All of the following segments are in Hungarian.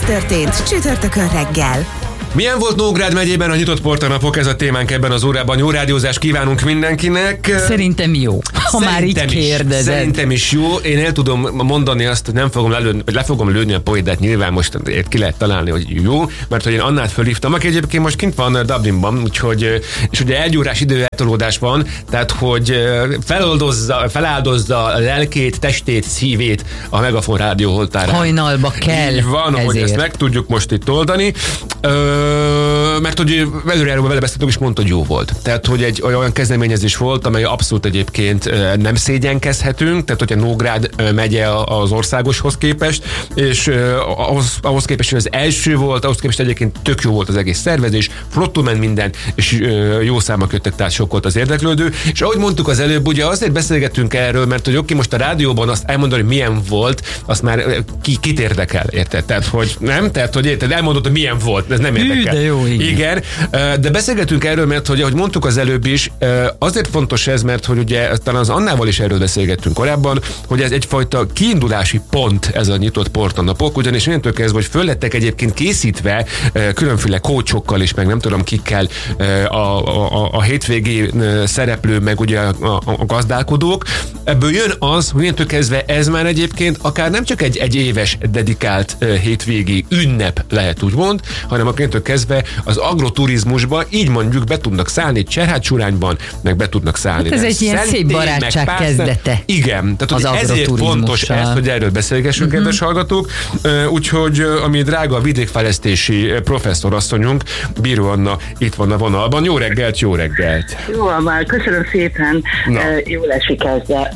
történt csütörtökön reggel. Milyen volt Nógrád megyében a nyitott portanapok? Ez a témánk ebben az órában. Jó rádiózást kívánunk mindenkinek. Szerintem jó, ha már így kérdezed. Szerintem is jó. Én el tudom mondani azt, hogy nem fogom lelőni, vagy le fogom lőni a poédát, nyilván most ki lehet találni, hogy jó, mert hogy én Annát fölhívtam, aki egyébként most kint van Dublinban, úgyhogy, és ugye egy órás időeltolódás van, tehát hogy feláldozza a lelkét, testét, szívét a Megafon rádió holtárán. Hajnalba kell. Így van, ezért. hogy ezt meg tudjuk most itt oldani. Mert hogy előre vele beszéltünk, és mondta, hogy jó volt. Tehát, hogy egy olyan kezdeményezés volt, amely abszolút egyébként nem szégyenkezhetünk, tehát, hogyha Nógrád megye az országoshoz képest, és ahhoz képest, hogy az első volt, ahhoz képest egyébként tök jó volt az egész szervezés, flottul ment minden, és jó számok jöttek, tehát sok volt az érdeklődő. És ahogy mondtuk az előbb, ugye azért beszélgettünk erről, mert hogy oké, most a rádióban azt elmondani, hogy milyen volt, azt már kit érdekel, érted? Tehát, hogy nem? Tehát, hogy érted, elmondod, hogy milyen volt, ez nem érdekel. De jó, igen. De beszélgetünk erről, mert hogy ahogy mondtuk az előbb is, azért fontos ez, mert hogy ugye talán az Annával is erről beszélgettünk korábban, hogy ez egyfajta kiindulási pont, ez a nyitott portanapok, ugyanis innentől kezdve, hogy föl lettek egyébként készítve különféle coachokkal is, meg nem tudom kikkel a hétvégi szereplő, meg ugye a gazdálkodók. Ebből jön az, hogy innentől kezdve ez már egyébként akár nem csak egy éves dedikált hétvégi ünnep lehet úgymond, hanem innentől kezdve az agroturizmusba így mondjuk be tudnak szállni Cserhád-Surányban, meg be tudnak szállni. Hát ez egy ilyen szép barátság kezdete. Igen, tehát hogy ezért fontos ez, hogy erről beszélgessünk, kedves hallgatók. Úgyhogy ami drága vidékfejlesztési professzorasszonyunk, Bíró Anna itt van a vonalban. Jó reggelt, jó reggelt! Jó, már köszönöm szépen, jól esik ezzel.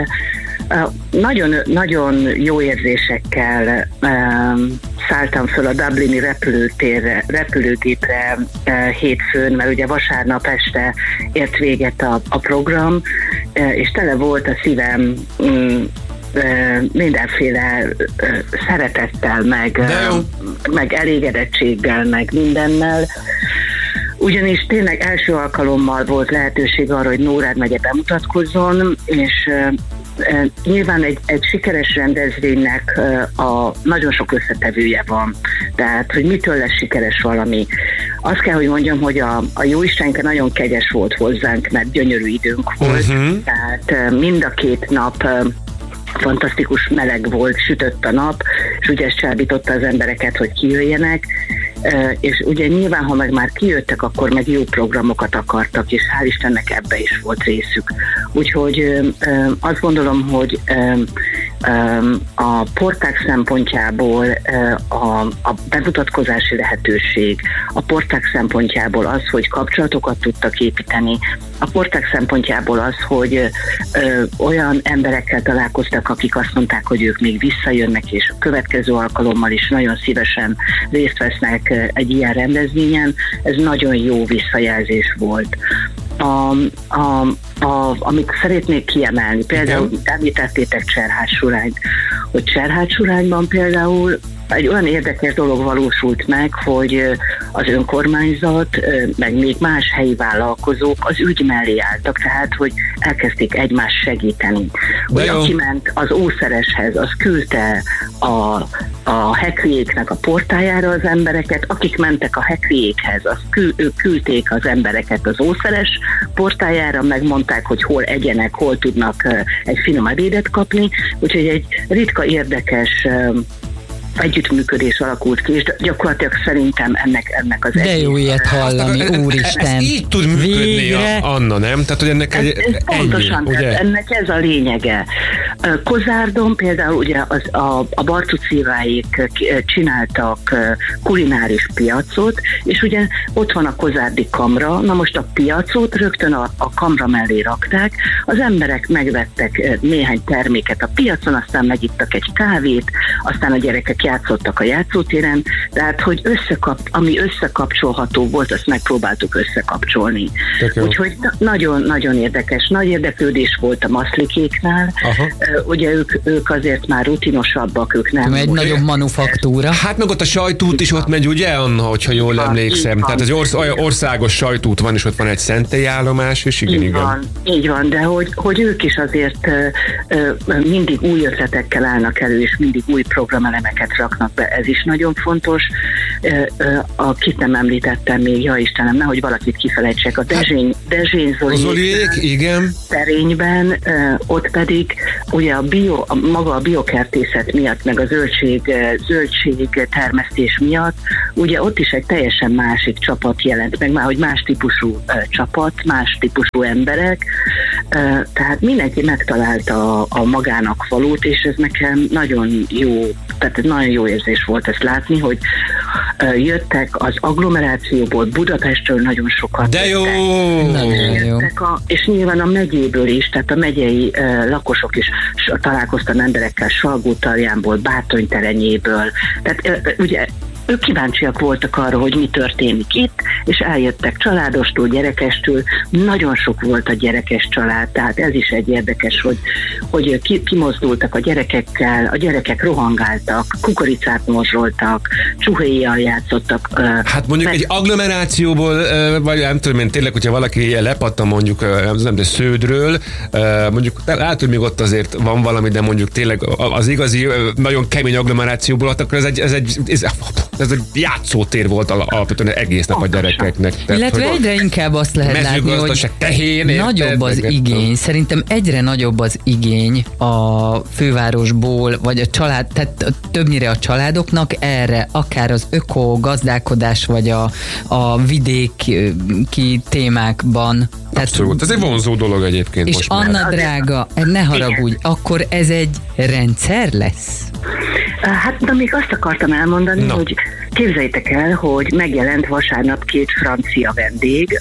Nagyon jó érzésekkel szálltam föl a dublini repülőgépre hétfőn, mert ugye vasárnap este ért véget a program, és tele volt a szívem mindenféle szeretettel, meg elégedettséggel, meg mindennel. Ugyanis tényleg első alkalommal volt lehetőség arra, hogy Nógrád megye bemutatkozzon, és nyilván egy sikeres rendezvénynek nagyon sok összetevője van. Tehát, hogy mitől lesz sikeres valami. Azt kell, hogy mondjam, hogy a Jóistenke nagyon kegyes volt hozzánk, mert gyönyörű időnk volt. Tehát mind a két nap fantasztikus meleg volt, sütött a nap, és ugye ez csábította az embereket, hogy kijöjjenek. És ugye nyilván, ha meg már kijöttek, akkor meg jó programokat akartak, és hál' Istennek ebbe is volt részük. Úgyhogy azt gondolom, hogy a porták szempontjából a bemutatkozási lehetőség, a porták szempontjából az, hogy kapcsolatokat tudtak építeni, a porták szempontjából az, hogy olyan emberekkel találkoztak, akik azt mondták, hogy ők még visszajönnek, és a következő alkalommal is nagyon szívesen részt vesznek egy ilyen rendezvényen, ez nagyon jó visszajelzés volt. Amit szeretnék kiemelni, például említettétek Cserhád-Surányt, hogy Cserhád-Surányban például egy olyan érdekes dolog valósult meg, hogy az önkormányzat, meg még más helyi vállalkozók az ügy mellé álltak, tehát, hogy elkezdték egymást segíteni. Hogy aki ment az Ószereshez, az küldte a hekliéknek a portájára az embereket, akik mentek a hekliékhez, ők küldték az embereket az Ószeres portájára, megmondták, hogy hol egyenek, hol tudnak egy finom ebédet kapni, úgyhogy egy ritka érdekes együttműködés alakult ki, és gyakorlatilag szerintem ennek az de jó ilyet hallani, úristen. Ez így tud működni, Anna, nem? Tehát, hogy ennek pontosan, ugye? Ennek ez a lényege. Kozárdon például ugye a Barcú Cíváék csináltak kulináris piacot, és ugye ott van a kozárdi kamra, na most a piacot rögtön a kamra mellé rakták, az emberek megvettek néhány terméket a piacon, aztán megittak egy kávét, aztán a gyerekek játszottak a játszótéren, tehát hogy ami összekapcsolható volt, azt megpróbáltuk összekapcsolni. Úgyhogy nagyon érdekes, nagy érdeklődés volt a maszlikéknál. Ugye ők azért már rutinosabbak, ők nem. Egy nagyobb manufaktúra. Hát meg ott a sajtút is ott megy, ugye, Anna, hogyha jól emlékszem. Tehát az országos sajtút van, és ott van egy szentélyállomás, és igen. Így van, de hogy ők is azért mindig új ötletekkel állnak elő, és mindig új programelemeket családokat raknak be, ez is nagyon fontos. Akit nem említettem még, ja Istenem, nehogy valakit kifelejtsek, a Dezsény Zoliék, igen. Terényben, ott pedig ugye maga a biokertészet miatt, meg a zöldség termesztés miatt, ugye ott is egy teljesen másik csapat jelent meg, már hogy más típusú csapat, más típusú emberek, tehát mindenki megtalálta a magának valót, és ez nekem nagyon jó, tehát nagyon jó érzés volt ezt látni, hogy jöttek az agglomerációból, Budapestről nagyon sokat. De jó! És nyilván a megyéből is, tehát a megyei lakosok is találkoztam emberekkel, Salgótarjánból, Bátonyterenyéből, tehát ugye ők kíváncsiak voltak arra, hogy mi történik itt, és eljöttek családostól, gyerekestől, nagyon sok volt a gyerekes család, tehát ez is egy érdekes, hogy kimozdultak a gyerekekkel, a gyerekek rohangáltak, kukoricát morzsoltak, csuhéjjal játszottak. Hát mondjuk egy agglomerációból, vagy nem tudom én, tényleg, hogyha valaki lepattan mondjuk nem Sződről, mondjuk lehet, hogy még ott azért van valami, de mondjuk tényleg az igazi, nagyon kemény agglomerációból, akkor ez egy játszótér volt alapvetően egész nap a gyerekeknek. Illetve egyre inkább azt lehet látni, hogy nagyobb az igény. Szerintem egyre nagyobb az igény a fővárosból, vagy a család, tehát többnyire a családoknak erre, akár az öko-gazdálkodás, vagy a vidéki témákban. Abszolút, ez egy vonzó dolog egyébként és most Anna már. drága, ne haragudj, akkor ez egy rendszer lesz? Hát, de még azt akartam elmondani, hogy képzeljétek el, hogy megjelent vasárnap 2 francia vendég,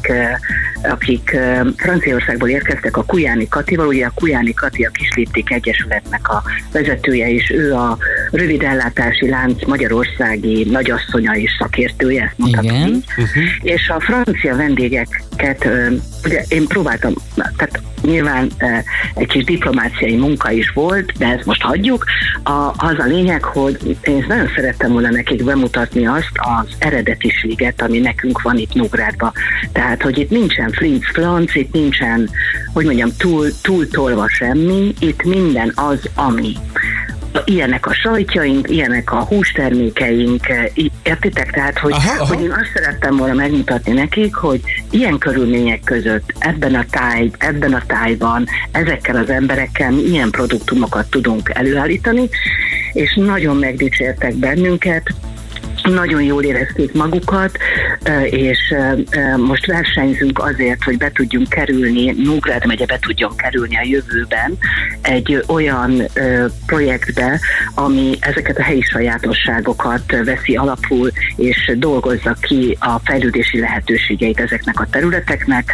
akik Franciaországból érkeztek a Kujáni Katival, ugye a Kujáni Kati a Kislépték Egyesületnek a vezetője, és ő a rövidellátási lánc magyarországi nagyasszonya és szakértője, ezt mondhatom így. És a francia vendégeket, ugye én próbáltam, tehát nyilván egy kis diplomáciai munka is volt, de ezt most hagyjuk. Az a lényeg, hogy én nagyon szerettem volna nekik bemutatni azt az eredetiséget, ami nekünk van itt Nógrádban. Tehát, hogy itt nincsen flinc-flanc, itt nincsen, hogy mondjam, túl-tolva semmi, itt minden az, ami. Ilyenek a sajtjaink, ilyenek a hústermékeink, értitek? Tehát, hogy én azt szerettem volna megmutatni nekik, hogy ilyen körülmények között, ebben a tájban, ezekkel az emberekkel mi ilyen produktumokat tudunk előállítani, és nagyon megdicsértek bennünket, nagyon jól érezték magukat, és most versenyzünk azért, hogy be tudjunk kerülni, Nógrád megye be tudjon kerülni a jövőben egy olyan projektbe, ami ezeket a helyi sajátosságokat veszi alapul, és dolgozza ki a fejlődési lehetőségeit ezeknek a területeknek.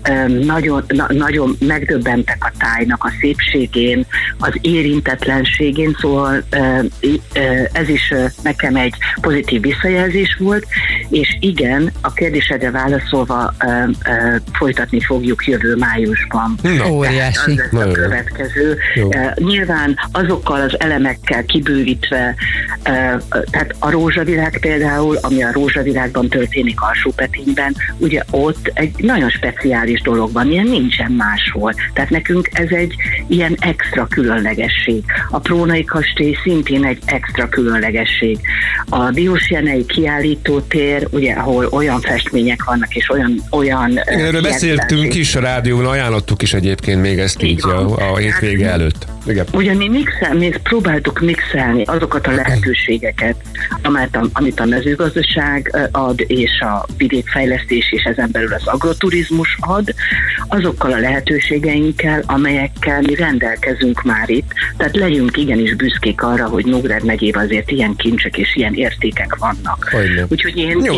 Nagyon megdöbbentek a tájnak a szépségén, az érintetlenségén, szóval ez is nekem egy pozitív visszajelzés volt, és igen, a kérdésedre válaszolva folytatni fogjuk jövő májusban. Óriási. Az lesz a következő. Nyilván azokkal az elemekkel kibővítve, tehát a rózsavirág például, ami a rózsavirágban történik Alsópetyényben, ugye ott egy nagyon speciális dolog van, ilyen nincsen máshol. Tehát nekünk ez egy ilyen extra különlegesség. A Prónai kastély szintén egy extra különlegesség. A Diósjenei kiállítótér, ugye, ahol olyan festmények vannak, és olyan erről beszéltünk is a rádión, ajánlottuk is egyébként még ezt így a hétvége előtt. Igen. Ugye mi próbáltuk mixelni azokat a lehetőségeket, amit a mezőgazdaság ad, és a vidékfejlesztés, és ezen belül az agroturizmus ad, azokkal a lehetőségeinkkel, amelyekkel mi rendelkezünk már itt. Tehát legyünk igenis büszkék arra, hogy Nógrád megyében azért ilyen kincsek és ilyen értékek vannak. Úgyhogy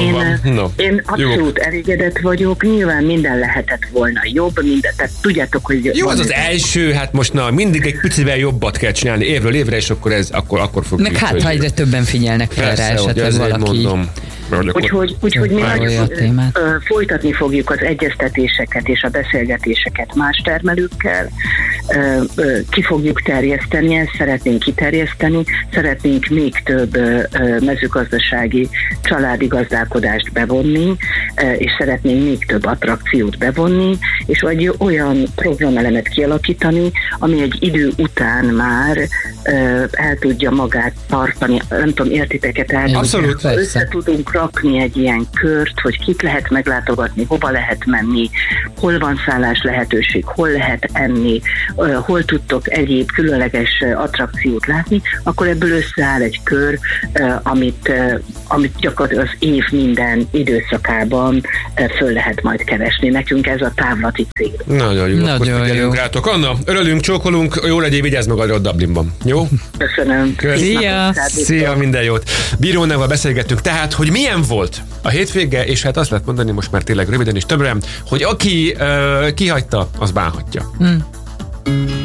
én abszolút elégedett vagyok, nyilván minden lehetett volna jobb, tehát tudjátok, hogy... Jó, az első, hát most mindig egy picivel jobbat kell csinálni évről évre, és akkor fogjuk. Meg hát, ha egyre többen figyelnek fel rá, esetleg valaki. Úgyhogy mi folytatni fogjuk az egyeztetéseket és a beszélgetéseket más termelőkkel, ki fogjuk terjeszteni ezt, szeretnénk kiterjeszteni, szeretnénk még több mezőgazdasági családi gazdálkodást bevonni, és szeretnénk még több attrakciót bevonni, és egy olyan programelemet kialakítani, ami egy idő után már el tudja magát tartani, nem tudom, értiteket el. Abszolút. Össze tudunk rakni egy ilyen kört, hogy kit lehet meglátogatni, hova lehet menni, hol van szállás lehetőség, hol lehet enni, hol tudtok egyéb különleges attrakciót látni, akkor ebből összeáll egy kör, amit gyakorlatilag az év minden időszakában föl lehet majd keresni. Nekünk ez a távlati cél. Nagyon jó. Nagyon jó. Rátok. Anna, örülünk, csókolunk, jó legyél, vigyázz magadra Dublinban. Jó? Köszönöm. Szia, minden jót. Bírónával beszélgettünk tehát, hogy milyen volt a hétvége, és hát azt lehet mondani most már tényleg röviden és többre, hogy aki kihagyta, az bánhatja.